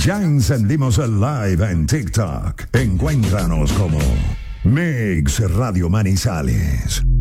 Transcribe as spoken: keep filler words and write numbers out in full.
Ya encendimos el live en TikTok. Encuéntranos como Mix Radio Manizales.